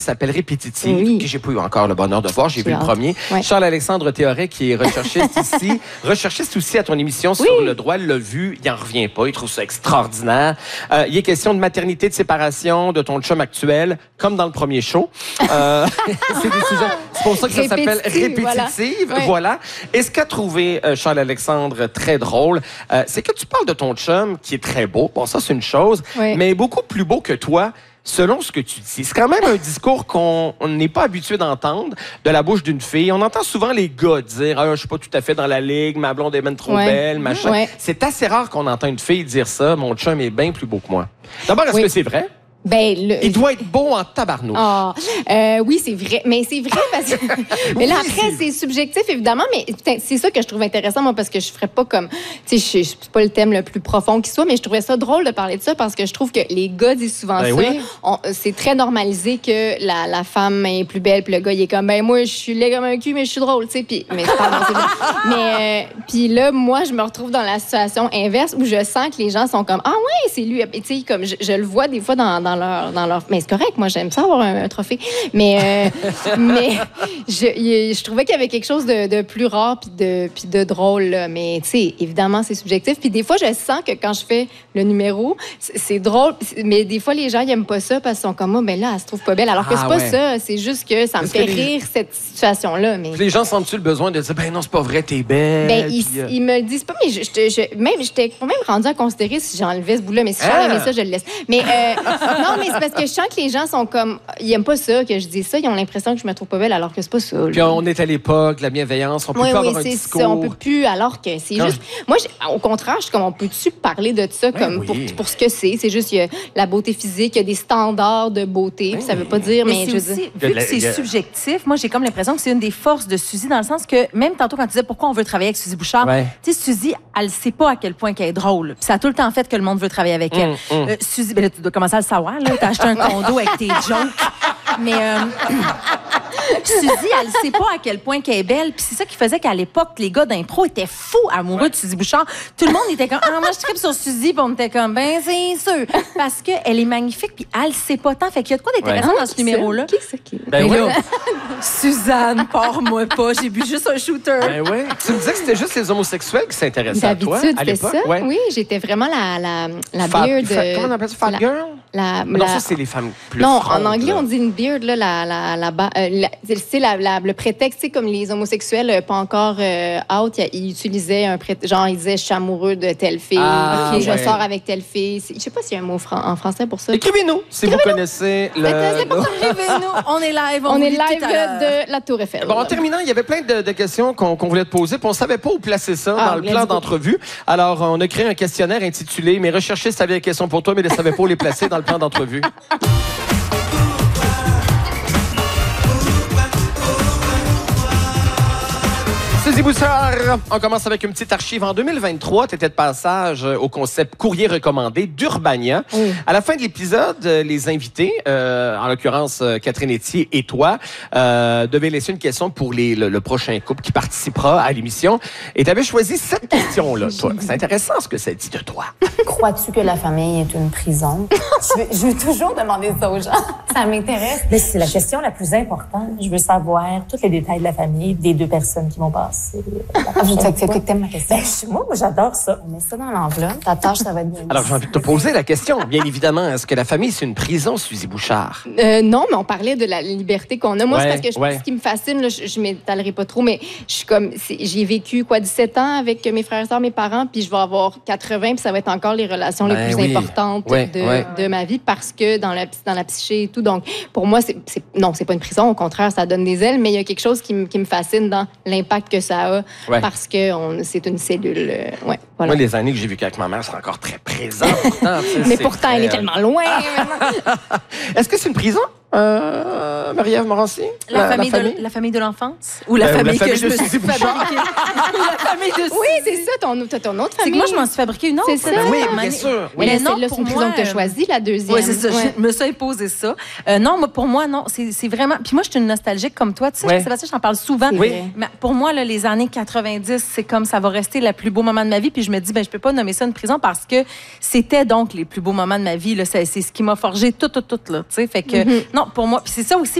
s'appelle Répétitive, que j'ai pas eu encore le bonheur de voir. J'ai vu le premier. Ouais. Charles-Alexandre Théoret, qui est recherchiste ici, recherchiste aussi à ton émission sur le droit, l'a vu, il n'en revient pas, il trouve ça extraordinaire. Il est question de maternité, de séparation, de ton chum actuel, comme dans le premier show. C'est des sujets, c'est pour ça que ça s'appelle Répétitive. Voilà. Et ce qu'a trouvé Charles-Alexandre très drôle, c'est que tu parles de ton chum, qui est très beau. Bon, ça, c'est une chose, mais beaucoup plus beau que toi. Selon ce que tu dis, c'est quand même un discours qu'on n'est pas habitué d'entendre de la bouche d'une fille. On entend souvent les gars dire « je suis pas tout à fait dans la ligue, ma blonde est même trop belle, machin. C'est assez rare qu'on entend une fille dire ça. Mon chum est bien plus beau que moi. D'abord, est-ce que c'est vrai? Ben, il doit être beau en tabarnouche. Oui, c'est vrai. Mais c'est vrai parce que... mais là, après, c'est subjectif, évidemment. Mais c'est ça que je trouve intéressant, moi, parce que je ferais pas comme... Tu sais, c'est pas le thème le plus profond qui soit, mais je trouvais ça drôle de parler de ça parce que je trouve que les gars disent souvent ça. C'est très normalisé que la femme est plus belle, puis le gars, il est comme, ben moi, je suis laid comme un cul, mais je suis drôle, tu sais. Puis, puis là, moi, je me retrouve dans la situation inverse où je sens que les gens sont comme, ah ouais, c'est lui. Tu sais, comme je le vois des fois dans leur... Mais c'est correct, moi, j'aime ça avoir un trophée. Mais je trouvais qu'il y avait quelque chose de plus rare puis de drôle, là. Mais, tu sais, évidemment, c'est subjectif. Puis des fois, je sens que quand je fais le numéro, c'est drôle, mais des fois, les gens, ils n'aiment pas ça parce qu'ils sont comme, ben là, elle se trouve pas belle. Alors que c'est pas ça. C'est juste que ça me fait rire, cette situation-là. Mais... Les gens sentent-tu le besoin de dire, ben non, c'est pas vrai, t'es belle? Ben, ils me le disent pas, mais j'étais quand même rendue à considérer si j'enlevais ce bout-là. Mais si j'enlevais ça, je le laisse. Mais, non, mais c'est parce que je sens que les gens sont comme... Ils aiment pas ça, que je dise ça. Ils ont l'impression que je me trouve pas belle, alors que c'est pas ça. Puis on est à l'époque, la bienveillance, on peut plus avoir un discours. Ça, on peut plus, alors que c'est juste... Moi, au contraire, je suis comme, on peut-tu parler de ça comme pour ce que c'est? C'est juste, il y a la beauté physique, il y a des standards de beauté, puis ça veut pas dire... Mais je veux dire, vu que c'est subjectif, moi, j'ai comme l'impression que c'est une des forces de Suzy, dans le sens que, même tantôt, quand tu disais pourquoi on veut travailler avec Suzy Bouchard, tu sais, Suzy, elle sait pas à quel point qu'elle est drôle. Puis ça a tout le temps fait que le monde veut travailler avec elle. Suzy, ben là, tu dois commencer à le savoir, là. T'as acheté un condo avec tes jokes. Mais Suzy, elle ne sait pas à quel point qu'elle est belle. Puis c'est ça qui faisait qu'à l'époque, les gars d'impro étaient fous amoureux de Suzy Bouchard. Tout le monde était comme, moi, je tripe sur Suzy. Puis on était comme, ben, c'est sûr. Parce qu'elle est magnifique. Puis elle ne sait pas tant. Fait qu'il y a de quoi d'intéressant dans ce numéro-là. Qui c'est qui? Ben oui. Suzanne, pars-moi pas. J'ai bu juste un shooter. Ben oui. Tu me disais que c'était juste les homosexuels qui s'intéressaient à toi à l'époque? Ça. Oui, j'étais vraiment la beard. Comment on appelle ça? Fat girl? Non, ça, c'est les femmes plus non, frondes, en anglais, on dit une beard, là, c'est le prétexte, comme les homosexuels pas encore out, ils utilisaient un prétexte, genre, ils disaient, je suis amoureux de telle fille, je sors avec telle fille. Je sais pas s'il y a un mot en français pour ça. Écrivez-nous si vous connaissez le... Écrivez-nous, on est live. On est live de la Tour Eiffel. Bon, en terminant, il y avait plein de questions qu'on voulait te poser, puis on savait pas où placer ça dans le plan d'entrevue. Alors, on a créé un questionnaire intitulé « Mes recherchistes avaient des questions pour toi, mais ne savaient pas où les placer dans le plan d'entrevue. » Suzy Bouchard, on commence avec une petite archive. En 2023, tu étais de passage au concept courrier recommandé d'Urbania. À la fin de l'épisode, les invités, en l'occurrence Catherine Etier et toi, devaient laisser une question pour le prochain couple qui participera à l'émission. Et tu avais choisi cette question-là, toi. C'est intéressant ce que ça dit de toi. Crois-tu que la famille est une prison? je veux toujours demander ça aux gens. Ça m'intéresse. Mais c'est la question la plus importante. Je veux savoir tous les détails de la famille des deux personnes qui vont passer. Je t'aime ma question. Moi, j'adore ça. On met ça dans l'enveloppe. Ta tâche, ça va être bien. Alors, j'ai envie de te poser la question, bien évidemment. Est-ce que la famille, c'est une prison, Suzy Bouchard? Non, mais on parlait de la liberté qu'on a. Moi, c'est parce que ce qui me fascine, là, je m'étalerai pas trop, mais je suis comme, j'ai vécu 17 ans avec mes frères et sœurs, mes parents, puis je vais avoir 80, puis ça va être encore les relations les plus importantes de ma vie parce que dans la psyché et tout. Donc, pour moi, c'est pas une prison. Au contraire, ça donne des ailes, mais il y a quelque chose qui me fascine dans l'impact que ça a parce que c'est une cellule. Moi, les années que j'ai vécues avec ma mère, c'est encore très présent. Pourtant, mais pourtant, elle est tellement loin. Est-ce que c'est une prison? Marie-Ève Morancy? La famille de l'enfance? Ou la famille que je me suis fabriquée? La famille de... Oui, c'est ça, ton autre famille. C'est que moi, je m'en suis fabriquée une autre. C'est ça. Oui, bien sûr. Mais non, c'est une prison que tu as choisie, la deuxième. Oui, c'est ça. Je me suis imposé ça. Non, pour moi, non. C'est vraiment... Puis moi, je suis une nostalgique comme toi. Tu sais, Sébastien, j'en parle souvent. Oui. Mais pour moi, là, les années 90, c'est comme ça va rester le plus beau moment de ma vie. Puis je me dis, je peux pas nommer ça une prison parce que c'était donc les plus beaux moments de ma vie. C'est ce qui m'a forgé tout, là. Tu sais, fait que... Non, Non, pour moi, c'est ça aussi.